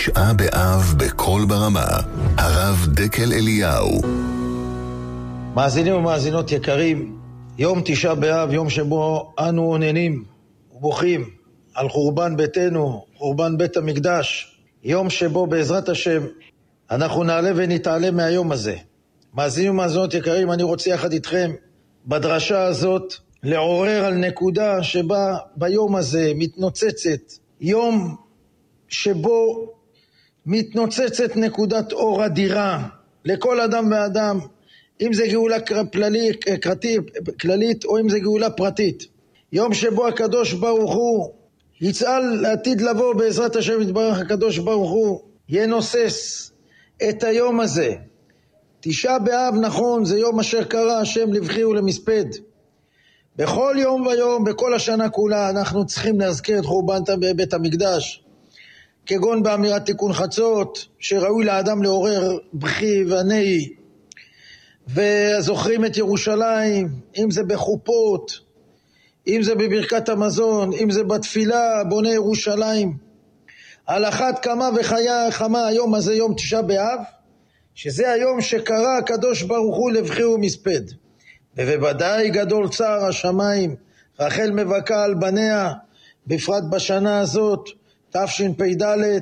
תשעה באב בכל ברמה, הרב דקל אליהו. מאזינים ומאזינות יקרים, יום תשעה באב, יום שבו אנו עוננים ובוכים על חורבן ביתנו, חורבן בית המקדש, יום שבו בעזרת השם אנחנו נעלה ונתעלה מהיום הזה. מאזינים ומאזינות יקרים, אני רוצה יחד איתכם בדרשה הזאת לעורר על נקודה שבה ביום הזה מתנוצצת, יום שבו מתנוצצת נקודת אור אדירה לכל אדם ואדם, אם זה גאולה כללית או אם זה גאולה פרטית. יום שבו הקדוש ברוך הוא יצעל לעתיד לבוא, בעזרת השם יתברך הקדוש ברוך הוא ינוסס את היום הזה. תשעה באב, נכון, זה יום אשר קרא השם לבכי ולמספד. בכל יום ויום, בכל השנה כולה, אנחנו צריכים להזכיר את חורבן בית המקדש, כגון באמירת תיקון חצות, שראוי לאדם לעורר בכי וענהי, וזוכרים את ירושלים, אם זה בחופות, אם זה בברכת המזון, אם זה בתפילה, בונה ירושלים. על אחת כמה וכמה היום הזה, יום תשעה באב, שזה היום שקרא הקדוש ברוך הוא לבכי ומספד. ובוודאי גדול צער השמיים, רחל מבכה על בניה, בפרט בשנה הזאת, תשפ"ד,